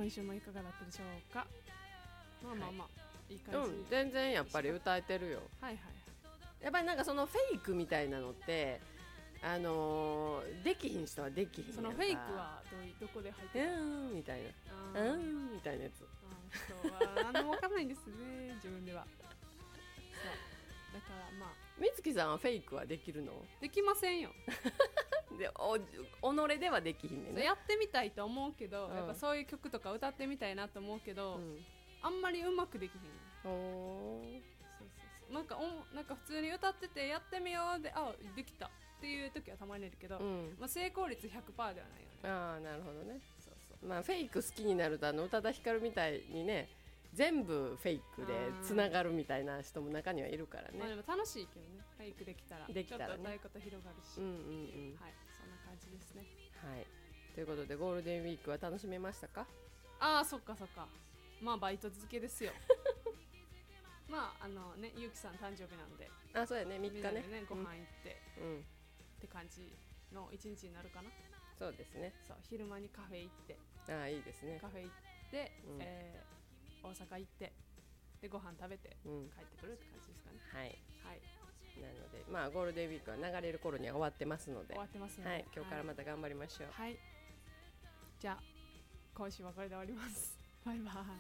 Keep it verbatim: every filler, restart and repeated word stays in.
今週もいかがだったでしょうか。まあまあまあ、はい、いい感じ、 うん、全然やっぱり歌えてるよ。 はいはい。 やっぱりなんかそのフェイクみたいなのってあのー、できひん人はできひんやんか。 そのフェイクは ど, どこで入ってる？ うんみたいなうんみたいなやつ。 そうは何も分かんないんですね自分では。そうだからまあみつきさんはフェイクはできるの？ できませんよでお己ではできひんねんね。 やってみたいと思うけど、 うん、 やっぱそういう曲とか歌ってみたいなと思うけど、うん、あんまりうまくできひん。おそうそうそうなんかおなんか普通に歌っててやってみようであできたっていう時はたまにいるけど、うん、まあ、成功率 ひゃくパーセント ではないよね。 ああなるほどね。そうそう、まあ、フェイク好きになるとあの宇多田ヒカルみたいにね全部フェイクでつながるみたいな人も中にはいるからね。 まあ、でも楽しいけどねフェイクできたらできたら、ね、 ちょっと歌い方広がるし、うんうんうん、はい、そんな感じですね。 はいということでゴールデンウィークは楽しめましたか？ ああそっかそっかまあバイト続けですよまああのねゆうきさん誕生日なんであそうやねみっかねねご飯行って、うん、って感じの一日になるかな。 そうですね。 そう昼間にカフェ行ってあいいですね。 カフェ行って、うんえー、大阪行ってでご飯食べて帰ってくるって感じですかね、うん、はい、はい、 なのでまあゴールデンウィークは流れる頃には終わってますので終わってますので、 はい、今日からまた頑張りましょう。 はい、はい、じゃあ今週はこれで終わりますバイバイ。